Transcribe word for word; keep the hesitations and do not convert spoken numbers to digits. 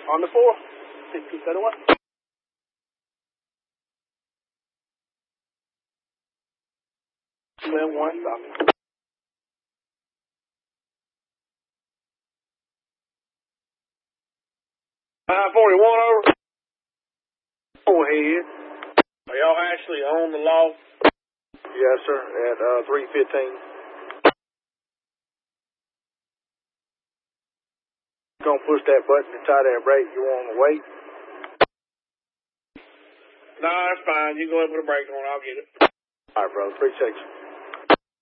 On the four. six two seven one. Seven one, stop. nine forty-one over. Go ahead. Are y'all actually on the loft? Yes, sir, at uh, three fifteen. Gonna push that button and tie that brake. You want to wait? No, that's fine. You go ahead and put a brake on. I'll get it. All right, brother. Appreciate you.